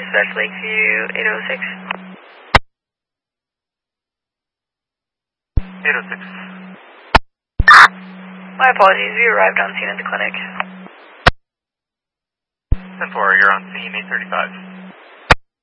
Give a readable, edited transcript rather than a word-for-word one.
West Lakeview, 806. 806. My apologies, we arrived on scene at the clinic. 10-4, you're on scene 835.